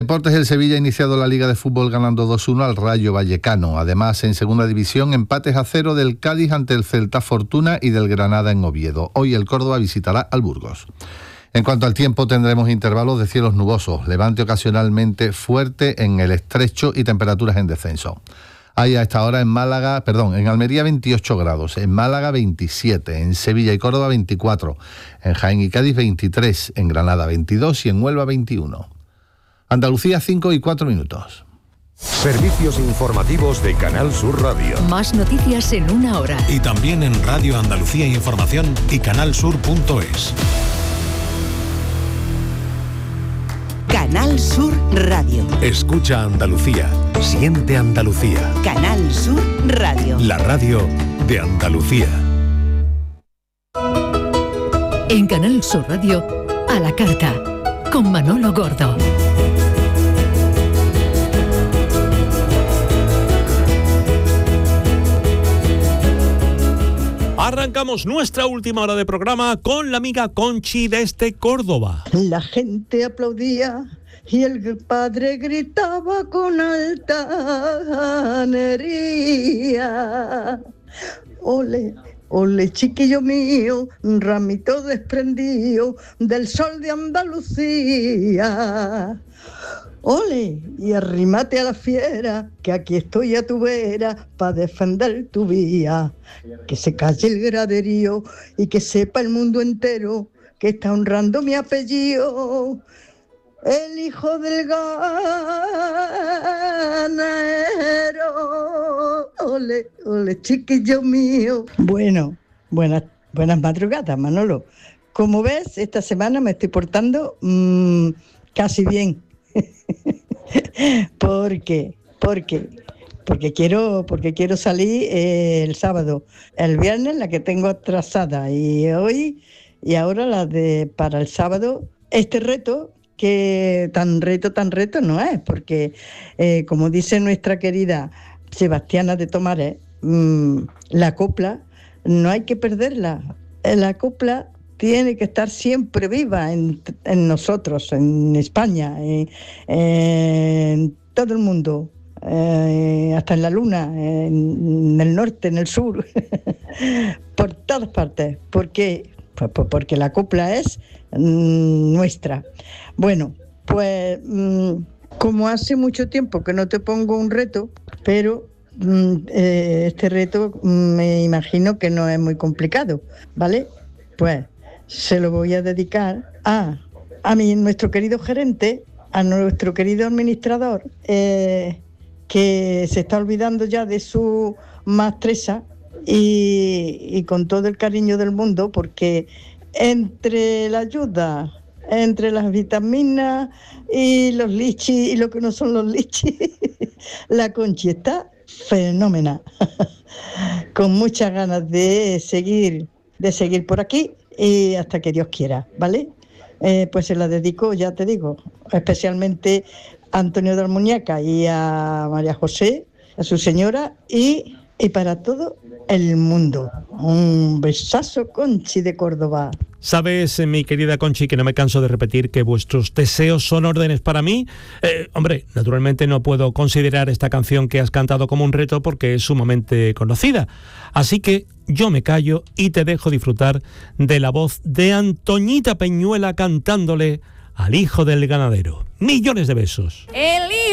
deportes, el Sevilla ha iniciado la Liga de Fútbol ganando 2-1 al Rayo Vallecano. Además, en segunda división, empates a 0 del Cádiz ante el Celta Fortuna y del Granada en Oviedo. Hoy el Córdoba visitará al Burgos. En cuanto al tiempo, tendremos intervalos de cielos nubosos, levante ocasionalmente fuerte en el estrecho y temperaturas en descenso. Hay a esta hora en Almería 28 grados, en Málaga 27, en Sevilla y Córdoba 24, en Jaén y Cádiz 23, en Granada 22 y en Huelva 21. Andalucía 5:04. Servicios informativos de Canal Sur Radio. Más noticias en una hora. Y también en Radio Andalucía Información y canalsur.es. Canal Sur Radio. Escucha Andalucía. Siente Andalucía. Canal Sur Radio. La radio de Andalucía. En Canal Sur Radio, a la carta, con Manolo Gordo. Arrancamos nuestra última hora de programa con la amiga Conchi desde Córdoba. La gente aplaudía y el padre gritaba con altanería. Ole, ole, chiquillo mío, ramito desprendido del sol de Andalucía. Ole, y arrímate a la fiera, que aquí estoy a tu vera, pa' defender tu vía. Que se calle el graderío y que sepa el mundo entero que está honrando mi apellido. El hijo del ganadero. Ole, ole, chiquillo mío. Bueno, buenas madrugadas, Manolo. Como ves, esta semana me estoy portando casi bien. Porque quiero salir el sábado, el viernes la que tengo atrasada y hoy y ahora la de para el sábado. Este reto, que tan reto no es, porque como dice nuestra querida Sebastiana de Tomares, la copla no hay que perderla. La copla tiene que estar siempre viva en nosotros, en España, en todo el mundo, hasta en la luna, en el norte, en el sur, por todas partes. ¿Por qué? Pues porque la copla es nuestra. Bueno, pues como hace mucho tiempo que no te pongo un reto, pero este reto me imagino que no es muy complicado, ¿vale? Pues se lo voy a dedicar a nuestro querido gerente, a nuestro querido administrador, que se está olvidando ya de su maestresa y con todo el cariño del mundo, porque entre la ayuda, entre las vitaminas y los lichis y lo que no son los lichis, la Conchi está fenomenal, con muchas ganas de seguir por aquí y hasta que Dios quiera, ¿vale? Pues se la dedico, ya te digo, especialmente a Antonio de Almuñaca y a María José, a su señora, y para todo el mundo. Un besazo, Conchi de Córdoba. Sabes, mi querida Conchi, que no me canso de repetir que vuestros deseos son órdenes para mí. Hombre, naturalmente no puedo considerar esta canción que has cantado como un reto porque es sumamente conocida. Así que yo me callo y te dejo disfrutar de la voz de Antoñita Peñuela cantándole al hijo del ganadero. Millones de besos. El